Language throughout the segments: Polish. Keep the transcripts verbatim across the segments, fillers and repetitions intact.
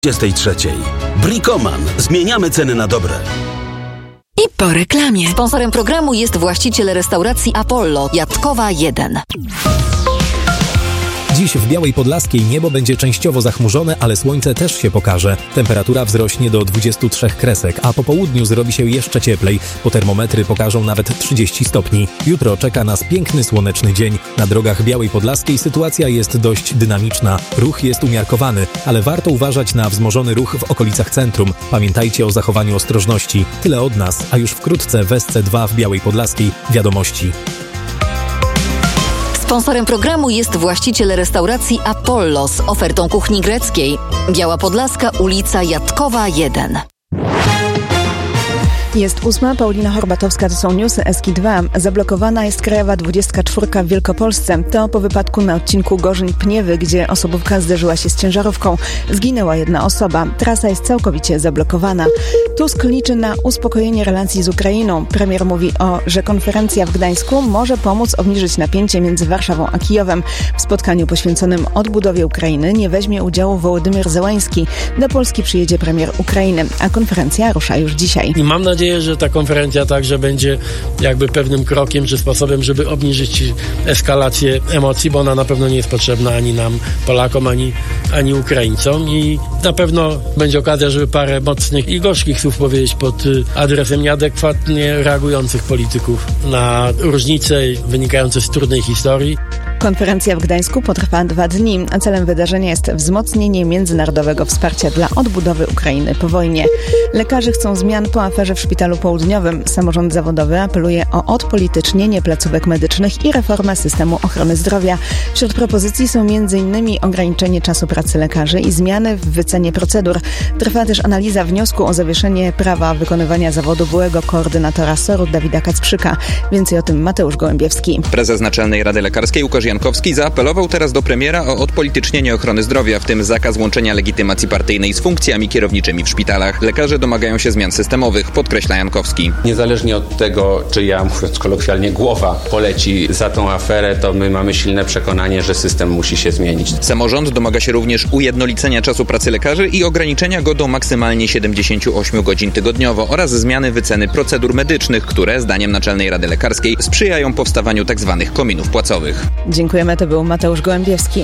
dwudziestej trzeciej. Bricoman. Zmieniamy ceny na dobre. I po reklamie. Sponsorem programu jest właściciel restauracji Apollo, Jatkowa jeden. Dziś w Białej Podlaskiej niebo będzie częściowo zachmurzone, ale słońce też się pokaże. Temperatura wzrośnie do dwudziestu trzech kresek, a po południu zrobi się jeszcze cieplej, bo termometry pokażą nawet trzydzieści stopni. Jutro czeka nas piękny, słoneczny dzień. Na drogach Białej Podlaskiej sytuacja jest dość dynamiczna. Ruch jest umiarkowany, ale warto uważać na wzmożony ruch w okolicach centrum. Pamiętajcie o zachowaniu ostrożności. Tyle od nas, a już wkrótce w S C dwa w Białej Podlaskiej wiadomości. Sponsorem programu jest właściciel restauracji Apollo z ofertą kuchni greckiej. Biała Podlaska, ulica Jatkowa jeden. Jest ósma, Paulina Horbatowska, to są newsy S K dwa. Zablokowana jest krajowa dwudziestka czwórka w Wielkopolsce. To po wypadku na odcinku Gorzyn-Pniewy, gdzie osobówka zderzyła się z ciężarówką. Zginęła jedna osoba. Trasa jest całkowicie zablokowana. Tusk liczy na uspokojenie relacji z Ukrainą. Premier mówi, o, że konferencja w Gdańsku może pomóc obniżyć napięcie między Warszawą a Kijowem. W spotkaniu poświęconym odbudowie Ukrainy nie weźmie udziału Wołodymyr Zełański. Do Polski przyjedzie premier Ukrainy, a konferencja rusza już dzisiaj. I mam nadzieję, że ta konferencja także będzie jakby pewnym krokiem czy sposobem, żeby obniżyć eskalację emocji, bo ona na pewno nie jest potrzebna ani nam, Polakom, ani, ani Ukraińcom i na pewno będzie okazja, żeby parę mocnych i gorzkich słów powiedzieć pod adresem nieadekwatnie reagujących polityków na różnice wynikające z trudnej historii. Konferencja w Gdańsku potrwa dwa dni, a celem wydarzenia jest wzmocnienie międzynarodowego wsparcia dla odbudowy Ukrainy po wojnie. Lekarze chcą zmian po aferze w Szpitalu Południowym. Samorząd zawodowy apeluje o odpolitycznienie placówek medycznych i reformę systemu ochrony zdrowia. Wśród propozycji są między innymi ograniczenie czasu pracy lekarzy i zmiany w wycenie procedur. Trwa też analiza wniosku o zawieszenie prawa wykonywania zawodu byłego koordynatora S O R-u Dawida Kacprzyka. Więcej o tym Mateusz Gołębiewski. Prezes Naczelnej Rady Lekarskiej Łukasz Jankowski zaapelował teraz do premiera o odpolitycznienie ochrony zdrowia, w tym zakaz łączenia legitymacji partyjnej z funkcjami kierowniczymi w szpitalach. Lekarze domagają się zmian systemowych, podkreśla Jankowski. Niezależnie od tego, czy ja, mówiąc kolokwialnie, głowa poleci za tą aferę, to my mamy silne przekonanie, że system musi się zmienić. Samorząd domaga się również ujednolicenia czasu pracy lekarzy i ograniczenia go do maksymalnie siedemdziesięciu ośmiu godzin tygodniowo oraz zmiany wyceny procedur medycznych, które, zdaniem Naczelnej Rady Lekarskiej, sprzyjają powstawaniu tzw. kominów płacowych. Dziękujemy, to był Mateusz Gołębiewski.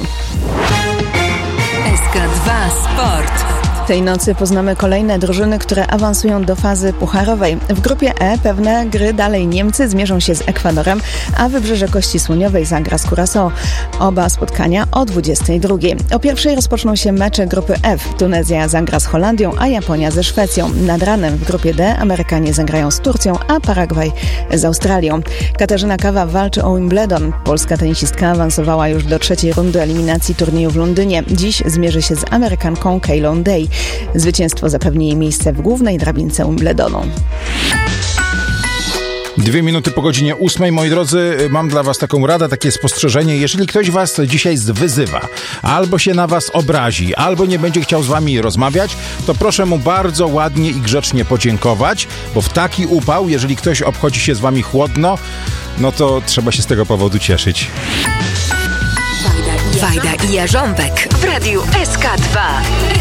S K dwa Sport. Tej nocy poznamy kolejne drużyny, które awansują do fazy pucharowej. W grupie E pewne gry dalej Niemcy zmierzą się z Ekwadorem, a Wybrzeże Kości Słoniowej zagra z Curaçao. Oba spotkania o dwudziestej drugiej. O pierwszej rozpoczną się mecze grupy F. Tunezja zagra z Holandią, a Japonia ze Szwecją. Nad ranem w grupie D Amerykanie zagrają z Turcją, a Paragwaj z Australią. Katarzyna Kawa walczy o Wimbledon. Polska tenisistka awansowała już do trzeciej rundy eliminacji turnieju w Londynie. Dziś zmierzy się z Amerykanką Keylon Day. Zwycięstwo zapewni jej miejsce w głównej drabince Wimbledonu. Dwie minuty po godzinie ósmej, moi drodzy, mam dla was taką radę, takie spostrzeżenie. Jeżeli ktoś was dzisiaj wyzywa, albo się na was obrazi, albo nie będzie chciał z wami rozmawiać, to proszę mu bardzo ładnie i grzecznie podziękować, bo w taki upał, jeżeli ktoś obchodzi się z wami chłodno, no to trzeba się z tego powodu cieszyć. Wajda i Jarząbek w radiu S K dwa.